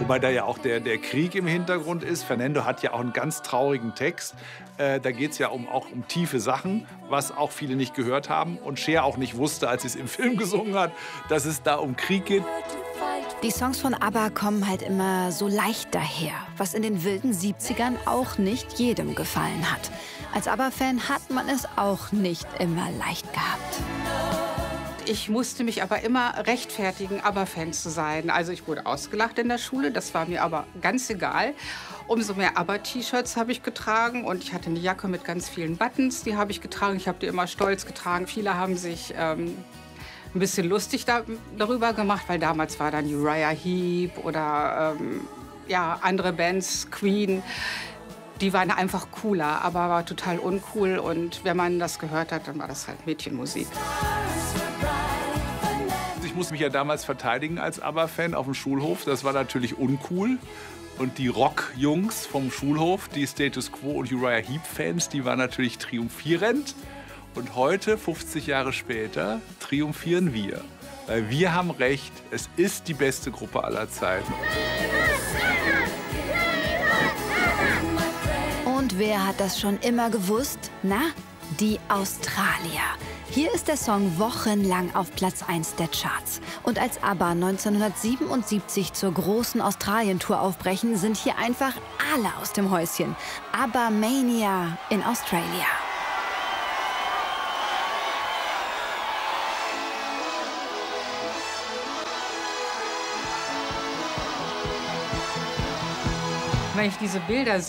Wobei da ja auch der Krieg im Hintergrund ist. Fernando hat ja auch einen ganz traurigen Text. Da geht es ja auch um tiefe Sachen, was auch viele nicht gehört haben und Cher auch nicht wusste, als sie es im Film gesungen hat, dass es da um Krieg geht. Die Songs von ABBA kommen halt immer so leicht daher, was in den wilden 70ern auch nicht jedem gefallen hat. Als ABBA-Fan hat man es auch nicht immer leicht gehabt. Ich musste mich aber immer rechtfertigen, ABBA-Fan zu sein. Also ich wurde ausgelacht in der Schule, das war mir aber ganz egal. Umso mehr ABBA-T-Shirts habe ich getragen und ich hatte eine Jacke mit ganz vielen Buttons, die habe ich getragen. Ich habe die immer stolz getragen. Viele haben sich ein bisschen lustig darüber gemacht, weil damals war dann Uriah Heep oder ja, andere Bands, Queen. Die waren einfach cooler, aber war total uncool. Und wenn man das gehört hat, dann war das halt Mädchenmusik. Ich musste mich ja damals verteidigen als ABBA-Fan auf dem Schulhof. Das war natürlich uncool. Und die Rock-Jungs vom Schulhof, die Status Quo und Uriah Heep-Fans, die waren natürlich triumphierend. Und heute, 50 Jahre später, triumphieren wir. Weil wir haben recht, es ist die beste Gruppe aller Zeiten. Und wer hat das schon immer gewusst? Na, die Australier. Hier ist der Song wochenlang auf Platz 1 der Charts. Und als ABBA 1977 zur großen Australien-Tour aufbrechen, sind hier einfach alle aus dem Häuschen. ABBA Mania in Australia. Wenn ich diese Bilder